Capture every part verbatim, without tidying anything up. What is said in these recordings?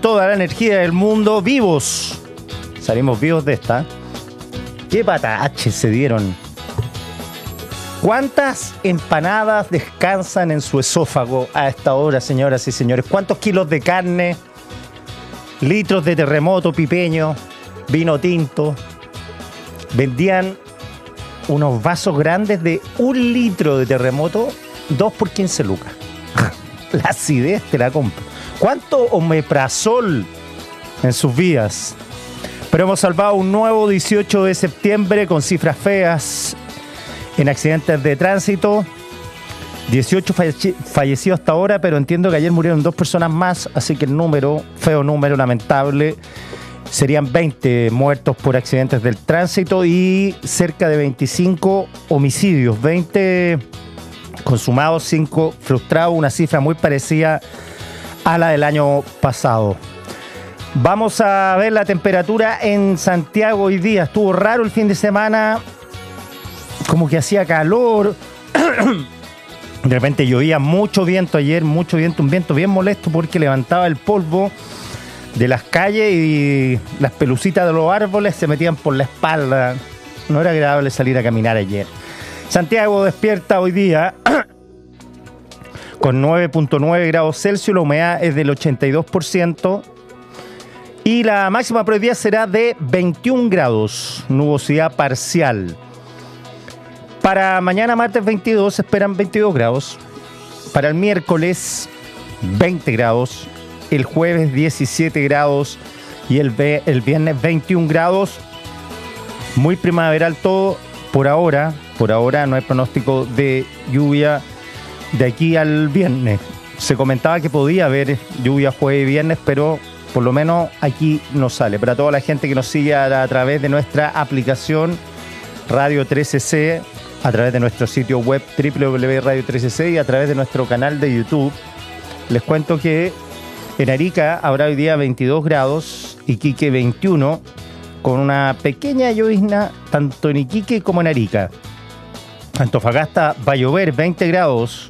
toda la energía del mundo, vivos. Salimos vivos de esta. ¿Qué pataches se dieron? ¿Cuántas empanadas descansan en su esófago a esta hora, señoras y señores? ¿Cuántos kilos de carne? Litros de terremoto pipeño, vino tinto. Vendían unos vasos grandes de un litro de terremoto, dos por quince lucas. La acidez te la compro. ¿Cuánto omeprazol en sus vidas? Pero hemos salvado un nuevo dieciocho de septiembre con cifras feas en accidentes de tránsito. dieciocho falle- fallecidos hasta ahora, pero entiendo que ayer murieron dos personas más, así que el número, feo número, lamentable, serían veinte muertos por accidentes del tránsito y cerca de veinticinco homicidios, veinte consumados, cinco frustrados, una cifra muy parecida a la del año pasado. Vamos a ver la temperatura en Santiago hoy día. Estuvo raro el fin de semana, como que hacía calor. De repente llovía, mucho viento ayer, mucho viento, un viento bien molesto porque levantaba el polvo de las calles y las pelucitas de los árboles se metían por la espalda. No era agradable salir a caminar ayer. Santiago despierta hoy día con nueve punto nueve grados Celsius, la humedad es del ochenta y dos por ciento y la máxima para hoy día será de veintiún grados, nubosidad parcial. Para mañana martes veintidós se esperan veintidós grados, para el miércoles veinte grados, el jueves diecisiete grados y el, el viernes veintiún grados. Muy primaveral todo por ahora, por ahora no hay pronóstico de lluvia de aquí al viernes. Se comentaba que podía haber lluvia jueves y viernes, pero por lo menos aquí no sale. Para toda la gente que nos sigue a, a través de nuestra aplicación Radio trece C, a través de nuestro sitio web doble u doble u doble u punto radio trece c y a través de nuestro canal de YouTube, les cuento que en Arica habrá hoy día veintidós grados, Iquique veintiuno, con una pequeña llovizna tanto en Iquique como en Arica. Antofagasta va a llover veinte grados,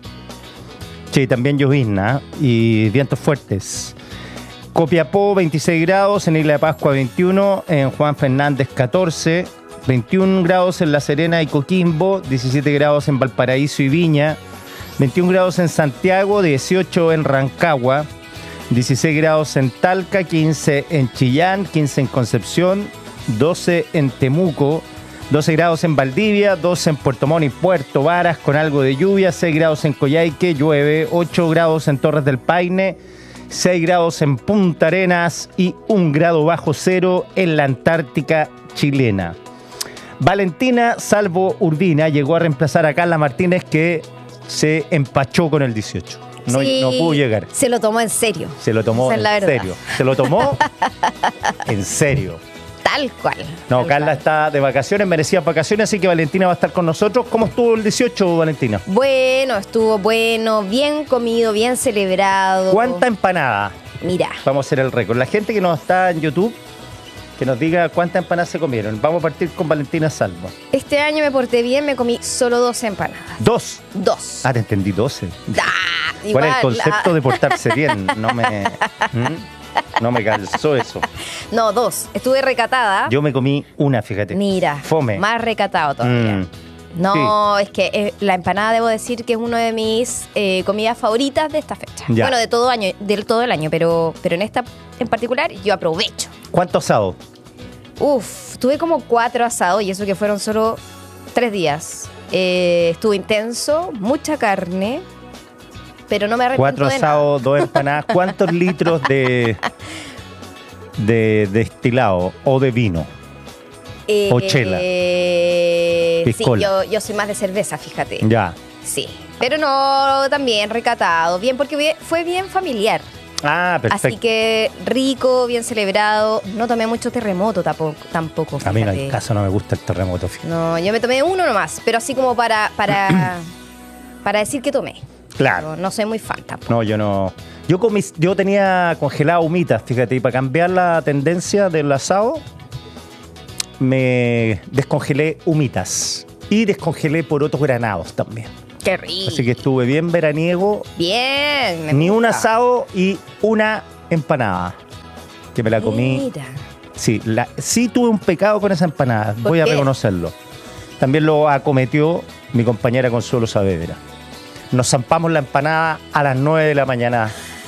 sí, también llovizna y vientos fuertes. Copiapó veintiséis grados, en Isla de Pascua veintiuno, en Juan Fernández catorce, veintiún grados en La Serena y Coquimbo, diecisiete grados en Valparaíso y Viña, veintiún grados en Santiago, dieciocho en Rancagua, dieciséis grados en Talca, quince en Chillán, quince en Concepción, doce en Temuco, doce grados en Valdivia, doce en Puerto Montt y Puerto Varas con algo de lluvia, seis grados en Coyhaique, llueve, ocho grados en Torres del Paine, seis grados en Punta Arenas y un grado bajo cero en la Antártica chilena. Valentina Salvo Urbina llegó a reemplazar a Carla Martínez, que se empachó con el dieciocho. No, sí, no pudo llegar. Se lo tomó en serio. Se lo tomó Esa es en la verdad. serio. Se lo tomó en serio. Tal cual. No, tal Carla cual. está de vacaciones, merecidas vacaciones, así que Valentina va a estar con nosotros. ¿Cómo estuvo el dieciocho, Valentina? Bueno, estuvo bueno, bien comido, bien celebrado. ¿Cuánta empanada? Mira, Vamos a hacer el récord. La gente que nos está en YouTube, que nos diga cuántas empanadas se comieron. Vamos a partir con Valentina Salvo. este año me porté bien, me comí solo doce empanadas. Dos. Dos. Ah, te entendí, doce. Ah, ¿Cuál igual, es el concepto ah, de portarse bien? No me, ¿Mm? no me calzó eso. No, dos. Estuve recatada. Yo me comí una, fíjate. Mira, Fome. más recatado todavía. Mm. No, es que eh, la empanada debo decir que es una de mis eh, comidas favoritas de esta fecha. Ya. Bueno, de todo año, del todo el año, pero, pero en esta en particular yo aprovecho. ¿Cuánto asado? Uf, tuve como cuatro asados y eso que fueron solo tres días. Eh, estuvo intenso, mucha carne, pero no me arrepiento Cuatro de nada. asados, dos empanadas. ¿Cuántos litros de, de destilado o de vino? Eh, o chela. eh, sí, Piscola. yo, yo soy más de cerveza, fíjate. Ya. Sí, pero no, también recatado, bien, porque bien- fue bien familiar. Ah, perfecto. Así que rico, bien celebrado. No tomé mucho terremoto tampoco. tampoco A mí en el fíjate. caso no me gusta el terremoto, fíjate. No, yo me tomé uno nomás, pero así como para para, para decir que tomé. Claro. No, no soy muy fan tampoco. No, yo no. Yo comí, yo tenía congelado humitas, fíjate, y para cambiar la tendencia del asado, me descongelé humitas. Y descongelé por otros granados también. Qué rico. Así que estuve bien veraniego. Bien. me Ni un gusta. asado y una empanada. que me la comí. Mira. Sí, la, sí tuve un pecado con esa empanada, ¿Por voy a qué? reconocerlo. También lo acometió mi compañera Consuelo Saavedra. Nos zampamos la empanada a las nueve de la mañana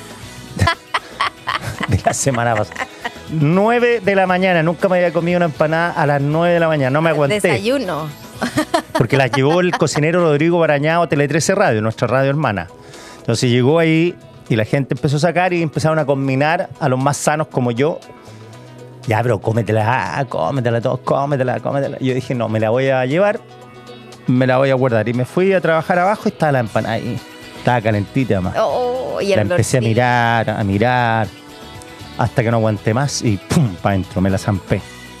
de la semana pasada. nueve de la mañana, nunca me había comido una empanada a las nueve de la mañana, no me aguanté. Desayuno. Porque la llevó el cocinero Rodrigo Barañao, Tele trece Radio, nuestra radio hermana. Entonces llegó ahí y la gente empezó a sacar y empezaron a combinar a los más sanos como yo. Ya, pero cómetela, cómetela todos, cómetela, cómetela. Y yo dije, no, me la voy a llevar, me la voy a guardar. Y me fui a trabajar abajo y estaba la empanada ahí. Estaba calentita, además. Oh, y el La empecé a olorcito. mirar, a mirar, hasta que no aguanté más y pum, para adentro, me la zampé.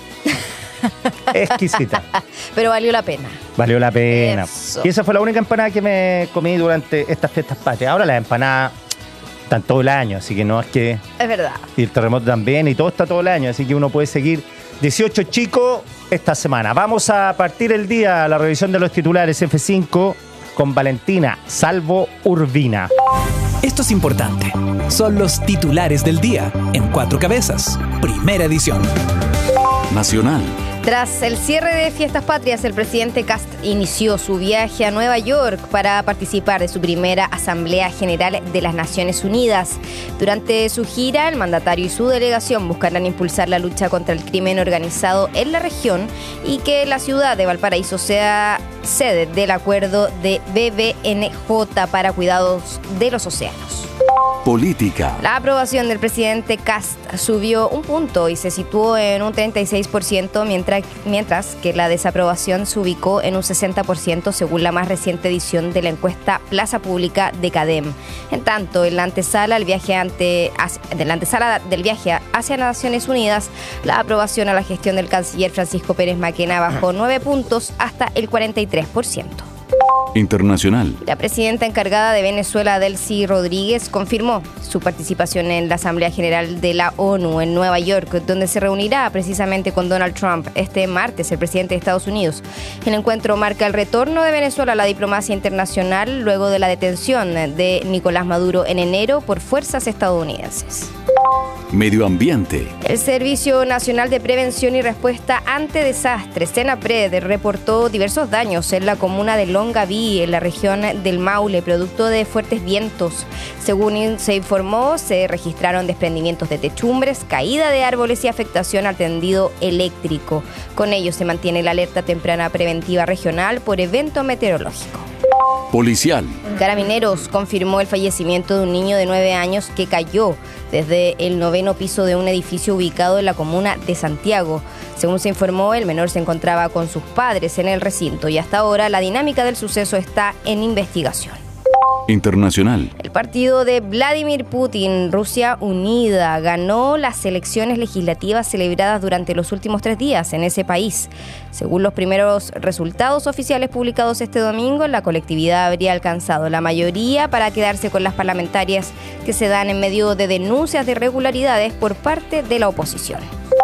Exquisita. Pero valió la pena. Valió la pena. Eso. Y esa fue la única empanada que me comí durante estas fiestas patrias. Ahora las empanadas están todo el año, así que no es que... Es verdad. Y el terremoto también, y todo está todo el año, así que uno puede seguir. dieciocho chicos esta semana. Vamos a partir el día, la revisión de los titulares F cinco con Valentina Salvo Urbina. Esto es importante. Son los titulares del día en Cuatro Cabezas, primera edición. Nacional. Tras el cierre de Fiestas Patrias, el presidente Kast inició su viaje a Nueva York para participar de su primera Asamblea General de las Naciones Unidas. Durante su gira, el mandatario y su delegación buscarán impulsar la lucha contra el crimen organizado en la región y que la ciudad de Valparaíso sea sede del acuerdo de B B N J para cuidados de los océanos. Política. La aprobación del presidente Kast subió un punto y se situó en un treinta y seis por ciento, mientras, mientras que la desaprobación se ubicó en un sesenta por ciento según la más reciente edición de la encuesta Plaza Pública de CADEM. En tanto, en la antesala, el viaje ante, de la antesala del viaje hacia Naciones Unidas, la aprobación a la gestión del canciller Francisco Pérez Maquena bajó nueve puntos hasta el cuarenta y tres por ciento. Internacional. La presidenta encargada de Venezuela, Delcy Rodríguez, confirmó su participación en la Asamblea General de la ONU en Nueva York, donde se reunirá precisamente con Donald Trump este martes, el presidente de Estados Unidos. El encuentro marca el retorno de Venezuela a la diplomacia internacional luego de la detención de Nicolás Maduro en enero por fuerzas estadounidenses. Medio ambiente. El Servicio Nacional de Prevención y Respuesta ante Desastres, SENAPRED, reportó diversos daños en la comuna de Longaví, en la región del Maule, producto de fuertes vientos. Según se informó, se registraron desprendimientos de techumbres, caída de árboles y afectación al tendido eléctrico. Con ello se mantiene la alerta temprana preventiva regional por evento meteorológico. Policial. Carabineros confirmó el fallecimiento de un niño de nueve años que cayó desde el noveno piso de un edificio ubicado en la comuna de Santiago. Según se informó, el menor se encontraba con sus padres en el recinto y hasta ahora la dinámica del suceso está en investigación. Internacional. El partido de Vladimir Putin, Rusia Unida, ganó las elecciones legislativas celebradas durante los últimos tres días en ese país. Según los primeros resultados oficiales publicados este domingo, la colectividad habría alcanzado la mayoría para quedarse con las parlamentarias que se dan en medio de denuncias de irregularidades por parte de la oposición.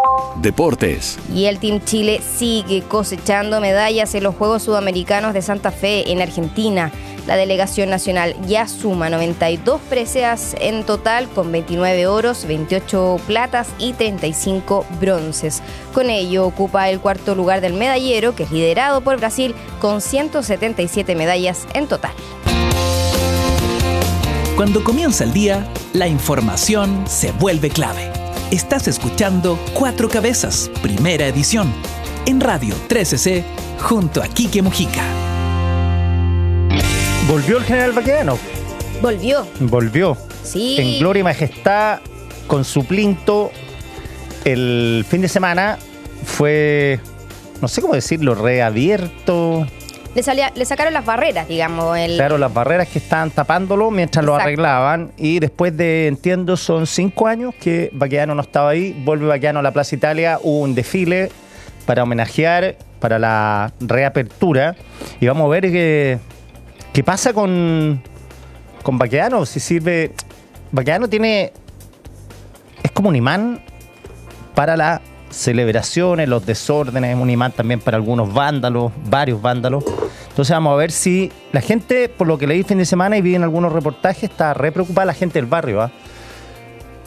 Deportes. Y el Team Chile sigue cosechando medallas en los Juegos Sudamericanos de Santa Fe en Argentina. La delegación nacional ya suma noventa y dos preseas en total, con veintinueve oros, veintiocho platas y treinta y cinco bronces. Con ello ocupa el cuarto lugar del medallero, que es liderado por Brasil, con ciento setenta y siete medallas en total. Cuando comienza el día, la información se vuelve clave. Estás escuchando Cuatro Cabezas, primera edición, en Radio trece C, junto a Quique Mujica. Volvió el general Baquedano. Volvió. Volvió. Sí. En gloria y majestad, con su plinto. El fin de semana fue, no sé cómo decirlo, reabierto. Le, salía, le sacaron las barreras, digamos. El... Claro, las barreras que estaban tapándolo mientras Exacto. lo arreglaban. Y después de, entiendo, son cinco años que Baquedano no estaba ahí. Vuelve Baquedano a la Plaza Italia. Hubo un desfile para homenajear, para la reapertura. Y vamos a ver que... ¿Qué pasa con, con Baquedano? Si sirve... Baquedano tiene... Es como un imán para las celebraciones, los desórdenes, un imán también para algunos vándalos, varios vándalos. Entonces vamos a ver si la gente, por lo que leí el fin de semana y vi en algunos reportajes, está re preocupada la gente del barrio, ¿eh?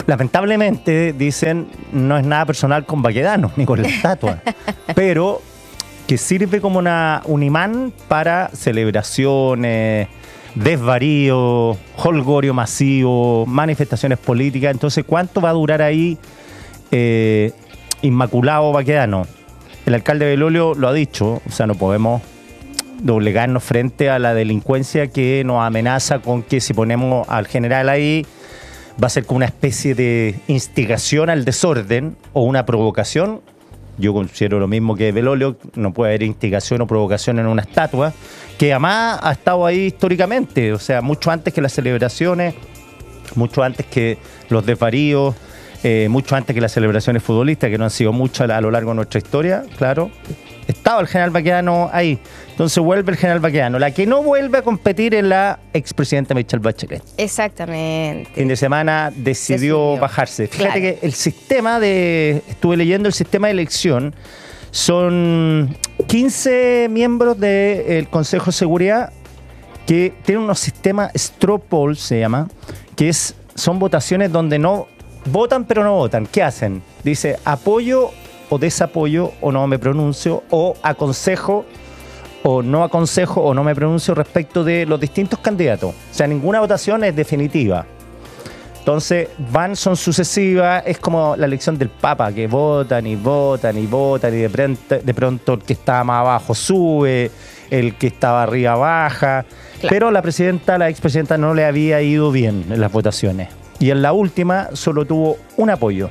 lamentablemente, dicen, no es nada personal con Baquedano, ni con la estatua, pero que sirve como una, un imán para celebraciones, desvarío, holgorio masivo, manifestaciones políticas. Entonces, ¿cuánto va a durar ahí eh, Inmaculado Baquedano? El alcalde Belolio lo ha dicho, o sea, no podemos doblegarnos frente a la delincuencia que nos amenaza con que si ponemos al general ahí va a ser como una especie de instigación al desorden o una provocación. Yo considero lo mismo que Belolio, no puede haber instigación o provocación en una estatua, que además ha estado ahí históricamente, o sea, mucho antes que las celebraciones, mucho antes que los desvaríos, eh, mucho antes que las celebraciones futbolistas, que no han sido muchas a lo largo de nuestra historia, claro. Estaba el general Baquedano ahí. Entonces vuelve el general Baquedano. La que no vuelve a competir es la expresidenta Michelle Bachelet. Exactamente. Fin de semana decidió Decidió. bajarse. Fíjate Claro. que el sistema de... Estuve leyendo el sistema de elección. Son quince miembros del Consejo de Seguridad que tienen unos sistemas straw poll, se llama, que es, son votaciones donde no votan pero no votan. ¿Qué hacen? Dice apoyo o desapoyo o no me pronuncio, o aconsejo o no aconsejo o no me pronuncio respecto de los distintos candidatos. O sea, ninguna votación es definitiva. Entonces, van, son sucesivas, es como la elección del Papa, que votan y votan y votan y de pronto, de pronto el que estaba más abajo sube, el que estaba arriba baja. Claro. Pero la presidenta, la expresidenta no le había ido bien en las votaciones. Y en la última solo tuvo un apoyo.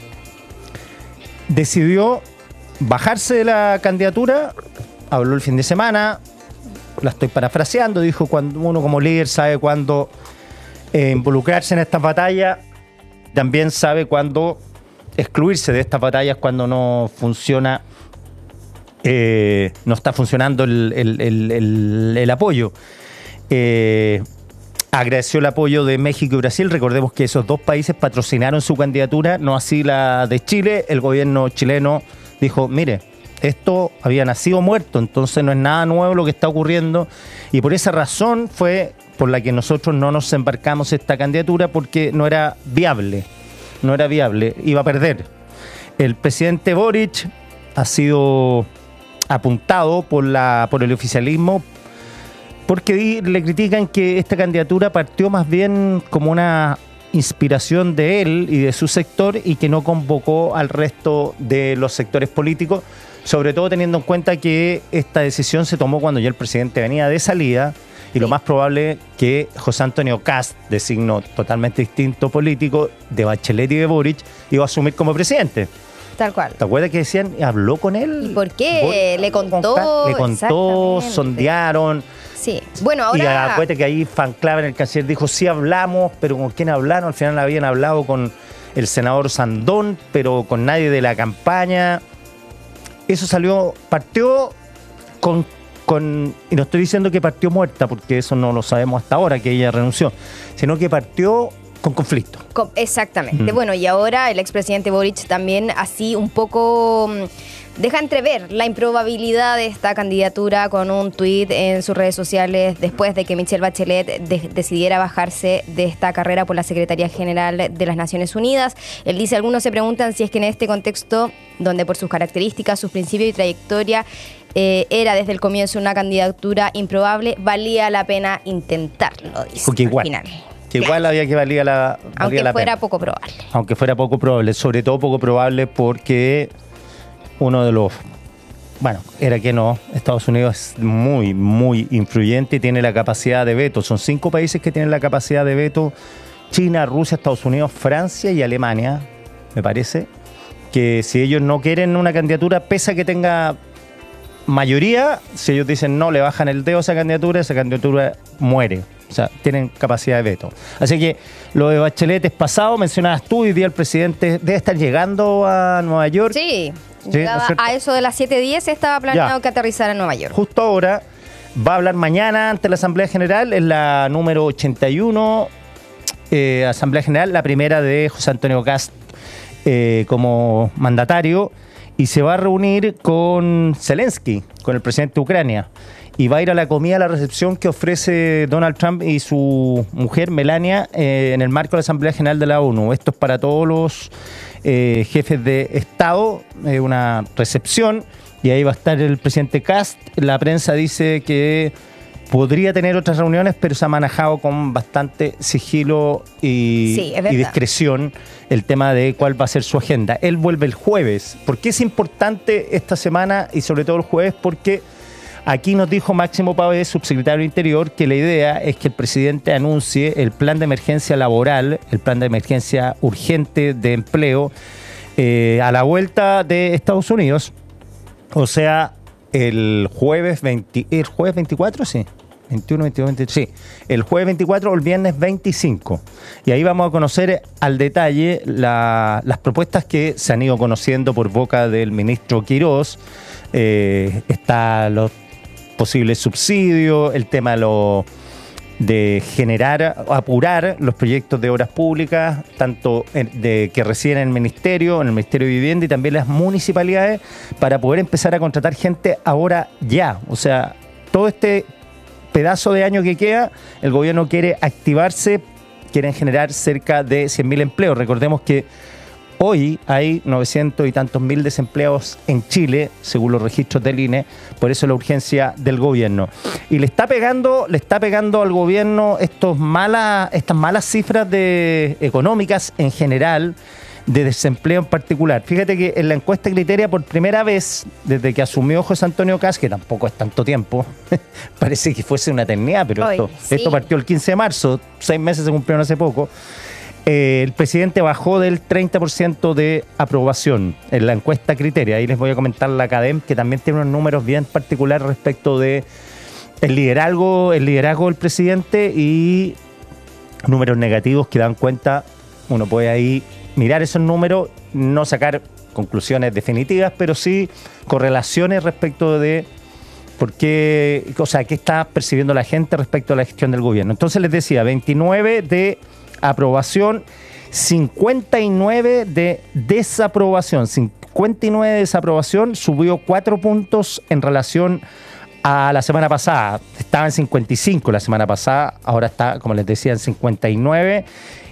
Decidió bajarse de la candidatura, habló el fin de semana, la estoy parafraseando, dijo, cuando uno como líder sabe cuándo eh, involucrarse en estas batallas, también sabe cuándo excluirse de estas batallas cuando no funciona, eh, no está funcionando el, el, el, el, el apoyo. Eh, agradeció el apoyo de México y Brasil. Recordemos que esos dos países patrocinaron su candidatura, no así la de Chile. El gobierno chileno dijo, mire, esto había nacido muerto, entonces no es nada nuevo lo que está ocurriendo, y por esa razón fue por la que nosotros no nos embarcamos esta candidatura, porque no era viable, no era viable, iba a perder. El presidente Boric ha sido apuntado por, la, por el oficialismo, porque le critican que esta candidatura partió más bien como una inspiración de él y de su sector, y que no convocó al resto de los sectores políticos, sobre todo teniendo en cuenta que esta decisión se tomó cuando ya el presidente venía de salida, y lo más probable que José Antonio Kast, de signo totalmente distinto político, de Bachelet y de Boric, iba a asumir como presidente. Tal cual. ¿Te acuerdas que decían, habló con él? ¿Y por qué? Boric, Le contó, con Le contó, exactamente. sondearon. Sí. Bueno, Y ahora... acuérdate que ahí Fanclave en el canciller dijo, sí hablamos, pero ¿con quién hablaron? Al final habían hablado con el senador Sandón, pero con nadie de la campaña. Eso salió, partió con, con... Y no estoy diciendo que partió muerta, porque eso no lo sabemos hasta ahora, que ella renunció, sino que partió con conflicto. Com- Exactamente. Mm. Bueno, y ahora el expresidente Boric también así un poco mm, deja entrever la improbabilidad de esta candidatura con un tuit en sus redes sociales después de que Michelle Bachelet de- decidiera bajarse de esta carrera por la Secretaría General de las Naciones Unidas. Él dice, algunos se preguntan si es que en este contexto, donde por sus características, sus principios y trayectoria eh, era desde el comienzo una candidatura improbable, valía la pena intentarlo, dice Porque igual, al final. que igual había que valía la, valía Aunque la fuera pena. poco probable. Aunque fuera poco probable, sobre todo poco probable porque uno de los, bueno, era que no, Estados Unidos es muy, muy influyente y tiene la capacidad de veto. Son cinco países que tienen la capacidad de veto: China, Rusia, Estados Unidos, Francia y Alemania, me parece, que si ellos no quieren una candidatura, pese a que tenga mayoría, si ellos dicen no, le bajan el dedo a esa candidatura, esa candidatura muere. O sea, tienen capacidad de veto. Así que lo de Bachelet es pasado. Mencionabas tú, hoy día el presidente debe estar llegando a Nueva York. Sí, Sí, llegaba ¿no es cierto? a eso de las siete diez estaba planeado Ya. que aterrizara en Nueva York. Justo ahora va a hablar mañana ante la Asamblea General, es la número ochenta y uno eh, Asamblea General, la primera de José Antonio Kast eh, como mandatario. y se va a reunir con Zelensky, con el presidente de Ucrania, y va a ir a la comida, a la recepción que ofrece Donald Trump y su mujer Melania eh, en el marco de la Asamblea General de la ONU. Esto es para todos los eh, jefes de Estado, eh, una recepción, y ahí va a estar el presidente Kast. La prensa dice que podría tener otras reuniones, pero se ha manejado con bastante sigilo y, Sí, es y verdad. discreción el tema de cuál va a ser su agenda. Él vuelve el jueves. ¿Por qué es importante esta semana y sobre todo el jueves? Porque aquí nos dijo Máximo Pavés, subsecretario de Interior, que la idea es que el presidente anuncie el plan de emergencia laboral, el plan de emergencia urgente de empleo, eh, a la vuelta de Estados Unidos. O sea, el jueves veinte, ¿el jueves veinticuatro? Sí. veintiuno, veintidós, veintitrés, sí. El jueves veinticuatro o el viernes veinticinco. Y ahí vamos a conocer al detalle la, las propuestas que se han ido conociendo por boca del ministro Quirós. Eh, está los posibles subsidios, el tema de, lo, de generar, apurar los proyectos de obras públicas, tanto en, de que residen en el Ministerio, en el Ministerio de Vivienda y también las municipalidades, para poder empezar a contratar gente ahora ya. O sea, todo este pedazo de año que queda, el gobierno quiere activarse, quieren generar cerca de cien mil empleos. Recordemos que hoy hay novecientos y tantos mil desempleados en Chile, según los registros del I N E, por eso la urgencia del gobierno. Y le está pegando, le está pegando al gobierno estos malas, estas malas cifras de, económicas en general, de desempleo en particular. Fíjate que en la encuesta Criteria, por primera vez, desde que asumió José Antonio Kast, que tampoco es tanto tiempo, parece que fuese una eternidad, pero Ay, esto, sí. esto partió el quince de marzo, seis meses se cumplieron hace poco. Eh, el presidente bajó del treinta por ciento de aprobación en la encuesta Criteria. Ahí les voy a comentar la Academ, que también tiene unos números bien particulares respecto de el liderazgo, el liderazgo del presidente y números negativos que dan cuenta. Uno puede ahí mirar esos números, no sacar conclusiones definitivas, pero sí correlaciones respecto de por qué, o sea, qué está percibiendo la gente respecto a la gestión del gobierno. Entonces les decía, veintinueve de aprobación, cincuenta y nueve de desaprobación. cincuenta y nueve de desaprobación, subió cuatro puntos en relación a la semana pasada. Estaba en cincuenta y cinco la semana pasada, ahora está, como les decía, en cincuenta y nueve.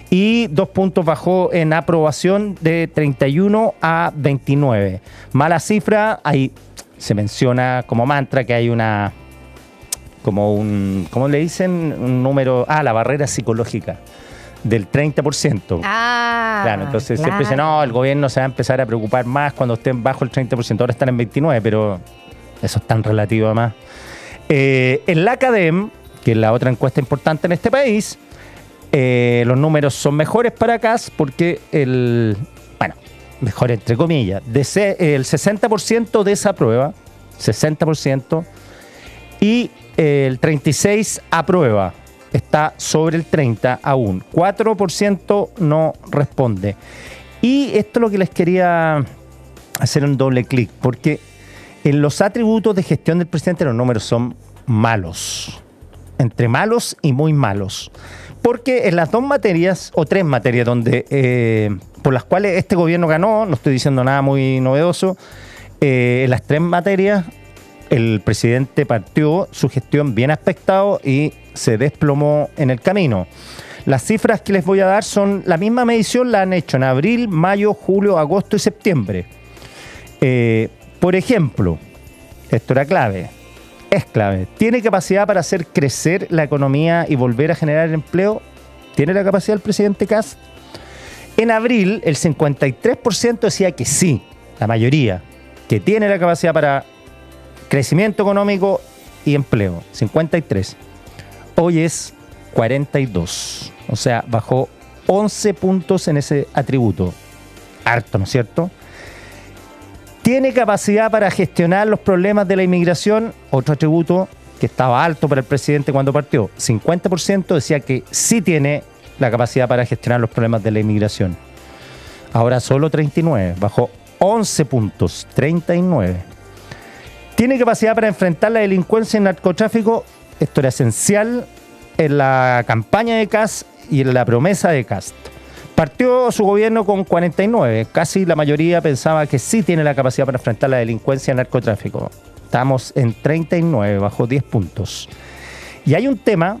Y dos puntos bajó en aprobación de treinta y uno a veintinueve. Mala cifra, ahí se menciona como mantra que hay una, como un, ¿cómo le dicen? Un número, ah, la barrera psicológica del treinta por ciento. Ah, Claro, entonces claro. siempre dicen, no, el gobierno se va a empezar a preocupar más cuando estén bajo el treinta por ciento. Ahora están en veintinueve, pero eso es tan relativo además. Eh, en la Academ, que es la otra encuesta importante en este país, eh, los números son mejores para Kast porque el, bueno, mejor entre comillas, de se, el sesenta por ciento desaprueba, sesenta por ciento, y el treinta y seis por ciento aprueba. Está sobre el treinta aún. cuatro por ciento no responde. Y esto es lo que les quería hacer un doble clic, porque en los atributos de gestión del presidente los números son malos. Entre malos y muy malos. Porque en las dos materias, o tres materias, donde eh, por las cuales este gobierno ganó, no estoy diciendo nada muy novedoso, eh, en las tres materias el presidente partió su gestión bien aspectado y se desplomó en el camino. Las cifras que les voy a dar son la misma medición, la han hecho en abril, mayo, julio, agosto y septiembre. Eh, por ejemplo, esto era clave, es clave. ¿Tiene capacidad para hacer crecer la economía y volver a generar empleo? ¿Tiene la capacidad el presidente Kast? En abril, el cincuenta y tres por ciento decía que sí, la mayoría, que tiene la capacidad para crecimiento económico y empleo, cincuenta y tres. Hoy es cuarenta y dos. O sea, bajó once puntos en ese atributo. Harto, ¿no es cierto? ¿Tiene capacidad para gestionar los problemas de la inmigración? Otro atributo que estaba alto para el presidente cuando partió. cincuenta por ciento decía que sí tiene la capacidad para gestionar los problemas de la inmigración. Ahora solo treinta y nueve. Bajó once puntos, treinta y nueve. ¿Tiene capacidad para enfrentar la delincuencia y el narcotráfico? Esto era esencial en la campaña de Kast y en la promesa de Kast. Partió su gobierno con cuarenta y nueve. Casi la mayoría pensaba que sí tiene la capacidad para enfrentar la delincuencia y el narcotráfico. Estamos en treinta y nueve, bajó diez puntos. Y hay un tema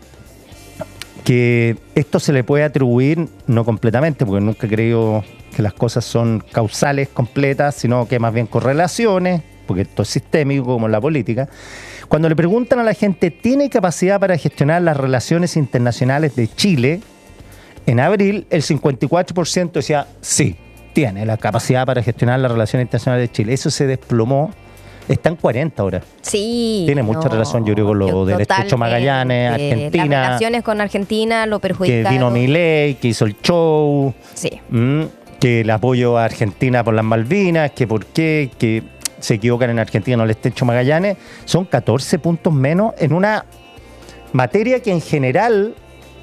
que esto se le puede atribuir, no completamente, porque nunca he creído que las cosas son causales completas, sino que más bien correlaciones, porque esto es sistémico como en la política. Cuando le preguntan a la gente, ¿tiene capacidad para gestionar las relaciones internacionales de Chile? En abril, el cincuenta y cuatro por ciento decía, sí, tiene la capacidad para gestionar las relaciones internacionales de Chile. Eso se desplomó. Está en cuarenta ahora. Sí. Tiene mucha no, relación, yo creo, con lo del Estrecho Magallanes, Argentina. Las relaciones con Argentina lo perjudicaron. Que vino Milei, que hizo el show. Sí. Mm, que el apoyo a Argentina por las Malvinas, que por qué, que se equivocan en Argentina, no el Estrecho Magallanes. Son catorce puntos menos en una materia que en general,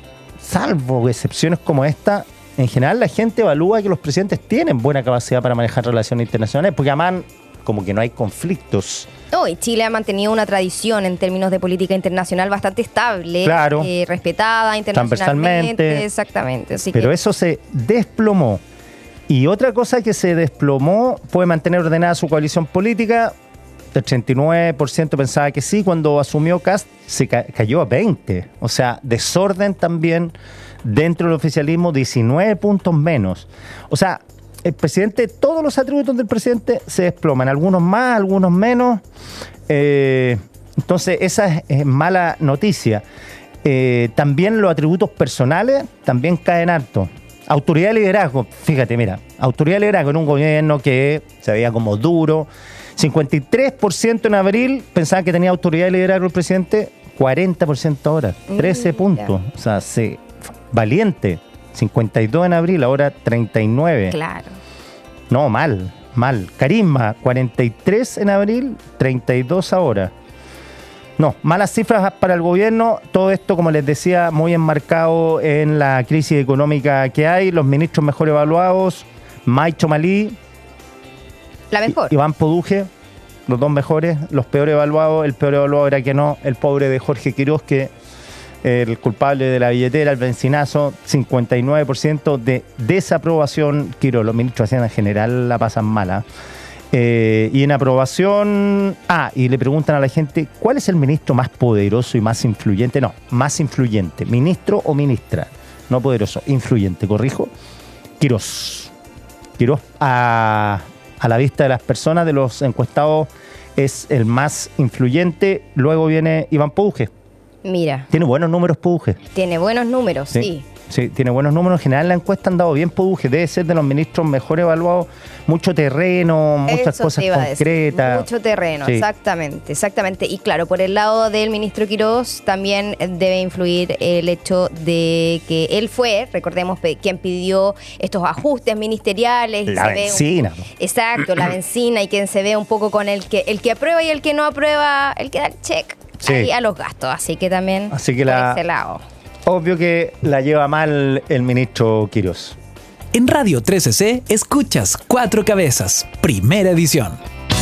salvo excepciones como esta, en general la gente evalúa que los presidentes tienen buena capacidad para manejar relaciones internacionales, porque además como que no hay conflictos. No, y Chile ha mantenido una tradición en términos de política internacional bastante estable, claro, eh, respetada internacionalmente. Exactamente. Así pero que... eso se desplomó. Y otra cosa que se desplomó, puede mantener ordenada su coalición política. El treinta y nueve por ciento pensaba que sí, cuando asumió Kast se ca- cayó a veinte. O sea, desorden también dentro del oficialismo, diecinueve puntos menos. O sea, el presidente, todos los atributos del presidente se desploman, algunos más, algunos menos. Eh, entonces, esa es, es mala noticia. Eh, también los atributos personales también caen alto. Autoridad de liderazgo, fíjate, mira, autoridad de liderazgo en un gobierno que se veía como duro. cincuenta y tres por ciento en abril pensaban que tenía autoridad de liderazgo el presidente, cuarenta por ciento ahora, trece puntos. O sea, se, valiente. cincuenta y dos en abril, ahora treinta y nueve. Claro. No, mal, mal. Carisma, cuarenta y tres en abril, treinta y dos ahora. No, malas cifras para el gobierno. Todo esto, como les decía, muy enmarcado en la crisis económica que hay. Los ministros mejor evaluados, Maicho Malí, La mejor. Iván Poduje, los dos mejores. Los peor evaluados, el peor evaluado era que no, el pobre de Jorge Quiroz, que el culpable de la billetera, el bencinazo, cincuenta y nueve por ciento de desaprobación. Quiroz, los ministros de Hacienda en general la pasan mala. Eh, y en aprobación, ah, y le preguntan a la gente, ¿cuál es el ministro más poderoso y más influyente? No, más influyente, ministro o ministra, no poderoso, influyente, corrijo. Quiroz. Quiroz, a, a la vista de las personas, de los encuestados, es el más influyente. Luego viene Iván Poduje. Mira. Tiene buenos números Poduje. Tiene buenos números, sí. Sí, sí, tiene buenos números. En general la encuesta han dado bien Poduje. Debe ser de los ministros mejor evaluados. Mucho terreno, muchas Eso cosas te iba a decir. concretas. Mucho terreno, Sí. exactamente, exactamente. Y claro, por el lado del ministro Quiroz también debe influir el hecho de que él fue, recordemos, pe- quien pidió estos ajustes ministeriales. y La se ve un- bencina. exacto, la bencina, y quien se ve un poco con el que el que aprueba y el que no aprueba, el que da el check Sí. ahí a los gastos. Así que también Así que por la- ese lado. Obvio que la lleva mal el ministro Quiroz. En Radio trece C escuchas Cuatro Cabezas, primera edición.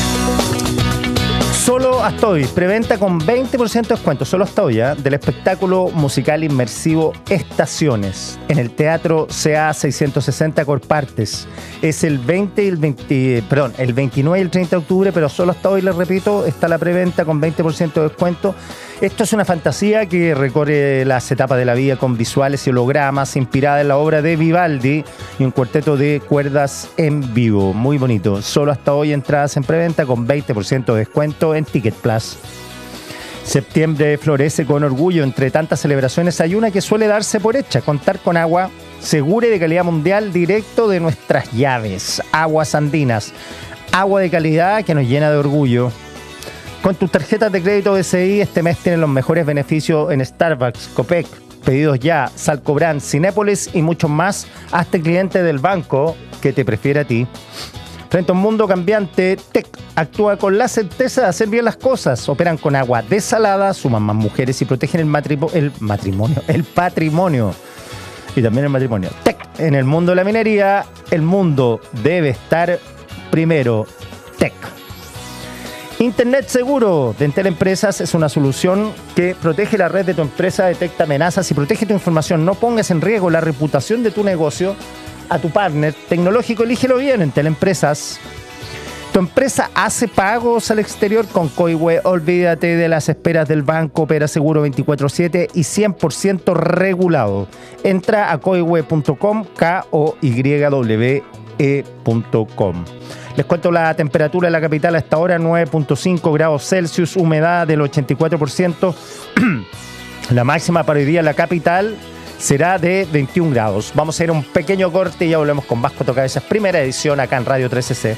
Solo hasta hoy, preventa con veinte por ciento de descuento, solo hasta hoy, ¿eh? Del espectáculo musical inmersivo Estaciones, en el Teatro C A seiscientos sesenta Corpartes. Es el veinte y el veinte, perdón, el veintinueve y el treinta de octubre, pero solo hasta hoy, les repito, está la preventa con veinte por ciento de descuento. Esto es una fantasía que recorre las etapas de la vida con visuales y hologramas, inspirada en la obra de Vivaldi y un cuarteto de cuerdas en vivo. Muy bonito. Solo hasta hoy entradas en preventa con veinte por ciento de descuento en Ticket Plus. Septiembre florece con orgullo. Entre tantas celebraciones hay una que suele darse por hecha: contar con agua segura y de calidad mundial directo de nuestras llaves. Aguas Andinas. Agua de calidad que nos llena de orgullo. Con tus tarjetas de crédito B C I este mes tienen los mejores beneficios en Starbucks, Copec, Pedidos Ya, Salcobrand, Cinépolis y muchos más. Hazte cliente del banco que te prefiere a ti. Frente a un mundo cambiante, Tech actúa con la certeza de hacer bien las cosas. Operan con agua desalada, suman más mujeres y protegen el, matripo- el matrimonio, el patrimonio. Y también el matrimonio. Tech, en el mundo de la minería, el mundo debe estar primero. Tech. Internet seguro de Entel Empresas es una solución que protege la red de tu empresa, detecta amenazas y protege tu información. No pongas en riesgo la reputación de tu negocio a tu partner tecnológico, elígelo bien en Teleempresas. ¿Tu empresa hace pagos al exterior? Con Coihue, olvídate de las esperas del banco, opera seguro veinticuatro siete y cien por ciento regulado. Entra a coihue punto com, K O Y W E punto com. Les cuento la temperatura en la capital a esta hora, nueve punto cinco grados Celsius, humedad del ochenta y cuatro por ciento. La máxima para hoy día en la capital será de veintiún grados. Vamos a ir a un pequeño corte y ya volvemos con más Cuatro Cabezas, primera edición acá en Radio trece C.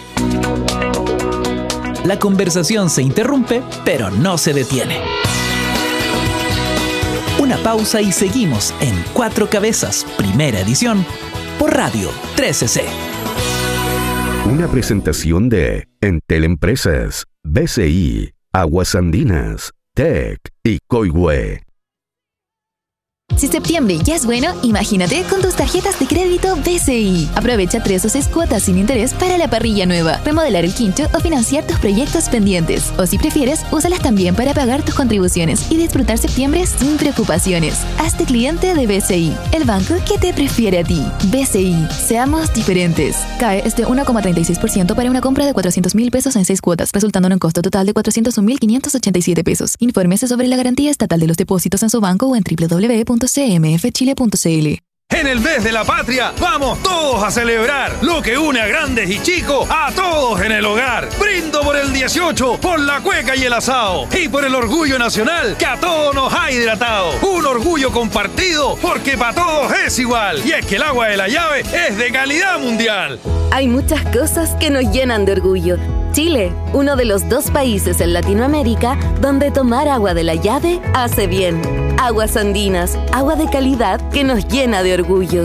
La conversación se interrumpe, pero no se detiene. Una pausa y seguimos en Cuatro Cabezas, primera edición, por Radio trece C. Una presentación de Entel Empresas, B C I, Aguas Andinas, T E C y Coihue. Si septiembre ya es bueno, imagínate con tus tarjetas de crédito B C I. Aprovecha tres o seis cuotas sin interés para la parrilla nueva, remodelar el quincho o financiar tus proyectos pendientes. O si prefieres, úsalas también para pagar tus contribuciones y disfrutar septiembre sin preocupaciones. Hazte cliente de B C I, el banco que te prefiere a ti. B C I, seamos diferentes. C A E es de uno coma treinta y seis por ciento para una compra de cuatrocientos mil pesos en seis cuotas, resultando en un costo total de cuatrocientos un mil quinientos ochenta y siete pesos. Infórmese sobre la garantía estatal de los depósitos en su banco o en doble u doble u doble u punto c m f chile punto c l. En el mes de la patria, vamos todos a celebrar lo que une a grandes y chicos, a todos en el hogar. Brindo por el dieciocho, por la cueca y el asado, y por el orgullo nacional que a todos nos ha hidratado. Un orgullo compartido, porque para todos es igual. Y es que el agua de la llave es de calidad mundial. Hay muchas cosas que nos llenan de orgullo. Chile, uno de los dos países en Latinoamérica donde tomar agua de la llave hace bien. Aguas Andinas, agua de calidad que nos llena de orgullo.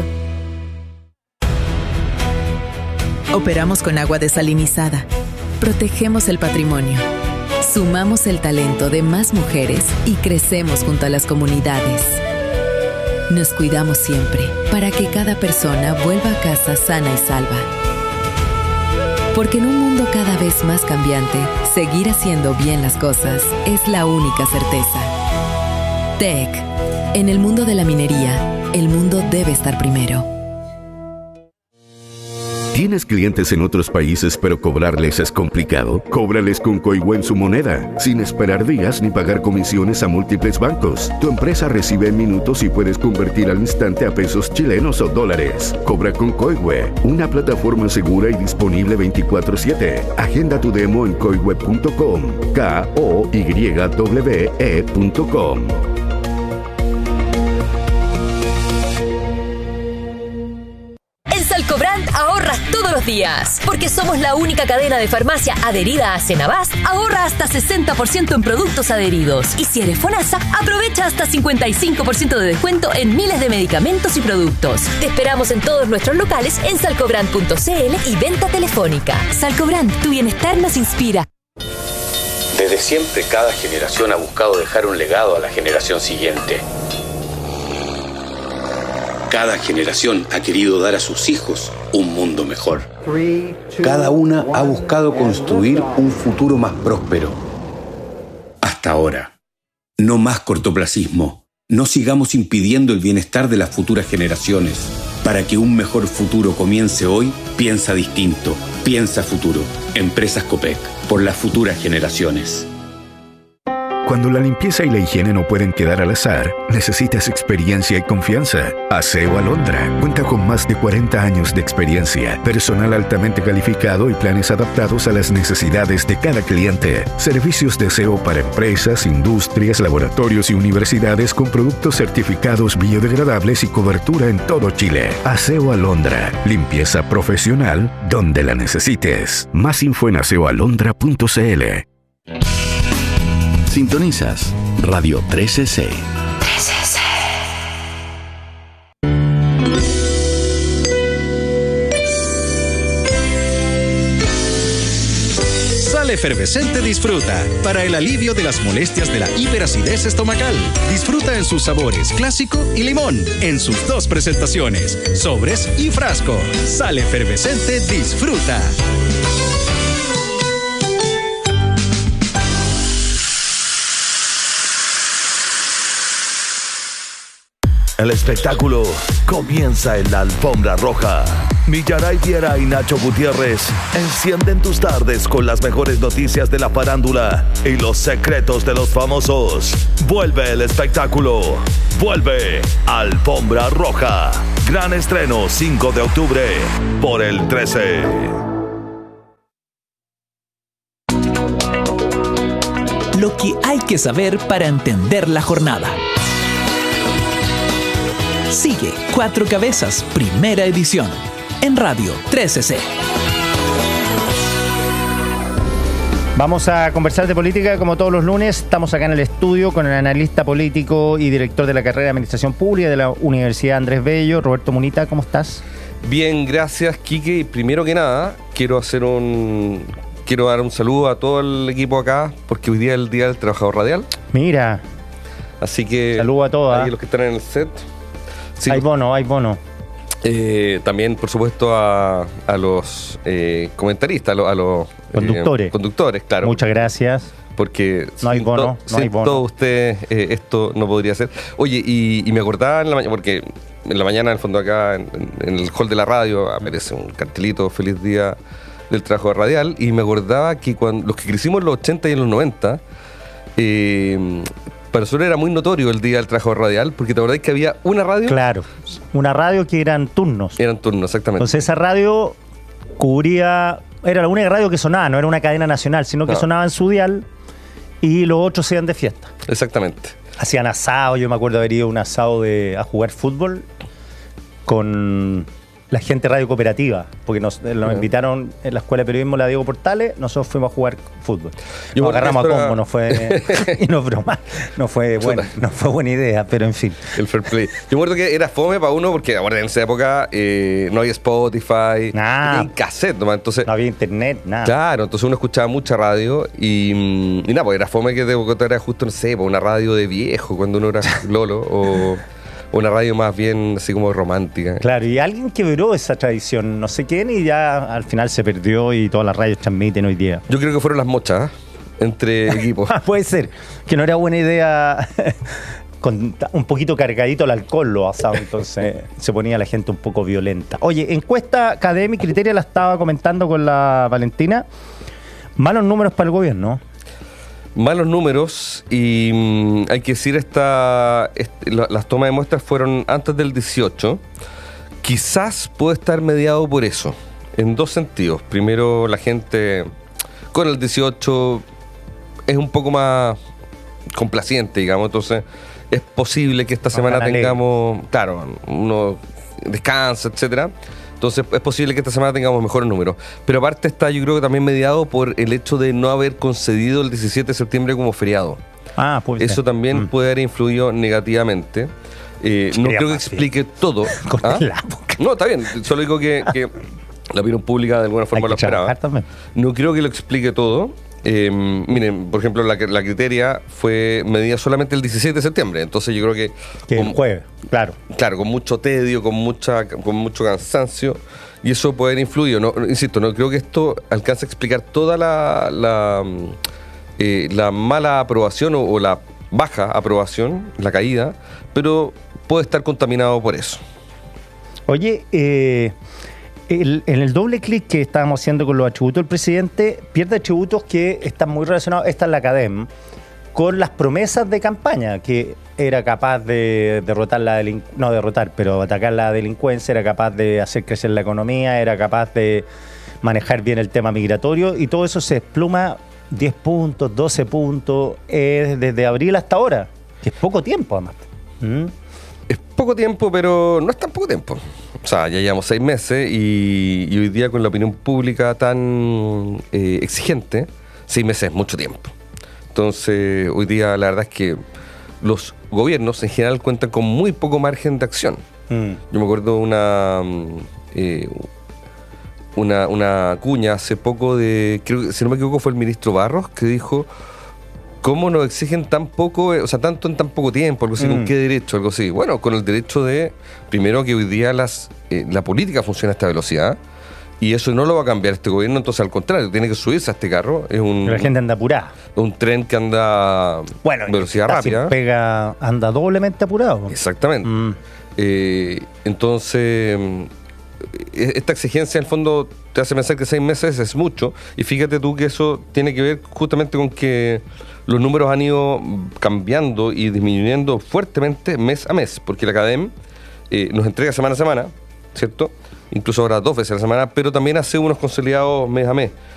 Operamos con agua desalinizada. Protegemos el patrimonio. Sumamos el talento de más mujeres y crecemos junto a las comunidades. Nos cuidamos siempre para que cada persona vuelva a casa sana y salva. Porque en un mundo cada vez más cambiante, seguir haciendo bien las cosas es la única certeza. T E C. En el mundo de la minería, el mundo debe estar primero. ¿Tienes clientes en otros países pero cobrarles es complicado? Cóbrales con Coihue en su moneda, sin esperar días ni pagar comisiones a múltiples bancos. Tu empresa recibe en minutos y puedes convertir al instante a pesos chilenos o dólares. Cobra con Coihue, una plataforma segura y disponible veinticuatro siete. Agenda tu demo en coihue punto com, K O Y W E punto com. Salcobrand ahorras todos los días. Porque somos la única cadena de farmacia adherida a Senabas, ahorra hasta sesenta por ciento en productos adheridos. Y si eres FONASA, aprovecha hasta cincuenta y cinco por ciento de descuento en miles de medicamentos y productos. Te esperamos en todos nuestros locales en salcobrand punto c l y venta telefónica. Salcobrand, tu bienestar nos inspira. Desde siempre, cada generación ha buscado dejar un legado a la generación siguiente. Cada generación ha querido dar a sus hijos un mundo mejor. Cada una ha buscado construir un futuro más próspero. Hasta ahora. No más cortoplacismo. No sigamos impidiendo el bienestar de las futuras generaciones. Para que un mejor futuro comience hoy, piensa distinto. Piensa futuro. Empresas Copec. Por las futuras generaciones. Cuando la limpieza y la higiene no pueden quedar al azar, necesitas experiencia y confianza. Aseo Alondra cuenta con más de cuarenta años de experiencia, personal altamente calificado y planes adaptados a las necesidades de cada cliente. Servicios de aseo para empresas, industrias, laboratorios y universidades con productos certificados biodegradables y cobertura en todo Chile. Aseo Alondra, limpieza profesional donde la necesites. Más info en aseo alondra punto c l. Sintonizas Radio trece C. trece C. Sal Efervescente Disfruta, para el alivio de las molestias de la hiperacidez estomacal. Disfruta en sus sabores clásico y limón, en sus dos presentaciones, sobres y frasco. Sal Efervescente Disfruta. El espectáculo comienza en la alfombra roja. Millaray Viera y Nacho Gutiérrez encienden tus tardes con las mejores noticias de la farándula y los secretos de los famosos. Vuelve el espectáculo. Vuelve Alfombra Roja. Gran estreno cinco de octubre por el trece. Lo que hay que saber para entender la jornada. Sigue Cuatro Cabezas, primera edición, en Radio trece C. Vamos a conversar de política como todos los lunes. Estamos acá en el estudio con el analista político y director de la carrera de Administración Pública de la Universidad Andrés Bello, Roberto Munita. ¿Cómo estás? Bien, gracias, Quique. Y primero que nada, quiero hacer un... Quiero dar un saludo a todo el equipo acá, porque hoy día es el Día del Trabajador Radial. Mira. Así que... Saludo a todos. A los que están en el set. Sí. Hay bono, hay bono. Eh, también, por supuesto, a, a los eh, comentaristas, a los, a los conductores. Eh, conductores, claro. Muchas gracias. Porque no hay bono, to, no hay bono. Todos ustedes eh, esto no podría ser. Oye, y, y me acordaba en la mañana, porque en la mañana, en el fondo acá, en, en el hall de la radio, aparece un cartelito, feliz día del trabajo radial, y me acordaba que cuando los que crecimos en los ochenta y en los noventa, eh, para nosotros era muy notorio el día del trabajo radial, porque te acordás que había una radio. Claro, una radio que eran turnos. Eran turnos, exactamente. Entonces esa radio cubría, era la única radio que sonaba, no era una cadena nacional, sino que no. sonaba en su dial y los otros se iban de fiesta. Exactamente. Hacían asado, yo me acuerdo haber ido a un asado de, a jugar fútbol con la gente radio cooperativa, porque nos, nos invitaron en la Escuela de Periodismo la Diego Portales, nosotros fuimos a jugar fútbol. Yo nos agarramos a combo, no fue y no broma, no fue buena, no fue buena idea, pero en fin. El fair play. Yo me acuerdo que era fome para uno, porque ahora en esa época eh, no había Spotify, nada, ni cassette, ¿no? Entonces no había internet, nada. Claro, entonces uno escuchaba mucha radio y, y nada, pues era fome que te era justo, no sé, una radio de viejo cuando uno era lolo o una radio más bien así como romántica. Claro, y alguien quebró esa tradición, no sé quién, y ya al final se perdió y todas las radios transmiten hoy día. Yo creo que fueron las mochas, ¿eh? Entre equipos. Puede ser, que no era buena idea con un poquito cargadito el alcohol lo asado, entonces se ponía la gente un poco violenta. Oye, encuesta Academy Criteria, la estaba comentando con la Valentina, malos números para el gobierno. Malos números y mmm, hay que decir, esta, este, la, las tomas de muestras fueron antes del dieciocho. Quizás puede estar mediado por eso, en dos sentidos. Primero, la gente con el dieciocho es un poco más complaciente, digamos, entonces es posible que esta semana tengamos, claro, uno descansa, etcétera. Entonces es posible que esta semana tengamos mejores números. Pero aparte está, yo creo que también mediado por el hecho de no haber concedido el diecisiete de septiembre como feriado. Ah, pues eso también mm. puede haber influido negativamente. Eh, no creo que explique todo. ¿Ah? No, está bien. Solo digo que, que la opinión pública de alguna forma lo esperaba. No creo que lo explique todo. Eh, miren, por ejemplo, la, la criteria fue medida solamente el diecisiete de septiembre, entonces yo creo que... Que con, el jueves, claro. Claro, con mucho tedio, con mucha con mucho cansancio, y eso puede haber influido. No, insisto, no creo que esto alcance a explicar toda la, la, eh, la mala aprobación o, o la baja aprobación, la caída, pero puede estar contaminado por eso. Oye, eh... El, en el doble clic que estábamos haciendo con los atributos del presidente, pierde atributos que están muy relacionados, esta es la Academ, con las promesas de campaña, que era capaz de derrotar la delincuencia, no derrotar, pero atacar la delincuencia, era capaz de hacer crecer la economía, era capaz de manejar bien el tema migratorio, y todo eso se despluma diez puntos, doce puntos, eh, desde abril hasta ahora, que es poco tiempo además. ¿Mm? Es poco tiempo, pero no es tan poco tiempo. O sea, ya llevamos seis meses y, y hoy día con la opinión pública tan eh, exigente, seis meses es mucho tiempo. Entonces, hoy día la verdad es que los gobiernos en general cuentan con muy poco margen de acción. Mm. Yo me acuerdo una, eh, una una cuña hace poco de, creo que si no me equivoco fue el ministro Barros, que dijo: ¿cómo nos exigen tan poco, o sea, tanto en tan poco tiempo? Algo así, mm. ¿con qué derecho? Algo así. Bueno, con el derecho de, primero, que hoy día las eh, la política funciona a esta velocidad, y eso no lo va a cambiar este gobierno, entonces al contrario, tiene que subirse a este carro. Es un, la gente anda apurada. Un tren que anda bueno, velocidad rápida. Pega, anda doblemente apurado. Exactamente. Mm. Eh, entonces, esta exigencia en el fondo te hace pensar que seis meses es mucho, y fíjate tú que eso tiene que ver justamente con que los números han ido cambiando y disminuyendo fuertemente mes a mes, porque la CADEM eh, nos entrega semana a semana, ¿cierto? Incluso ahora dos veces a la semana, pero también hace unos consolidados mes a mes.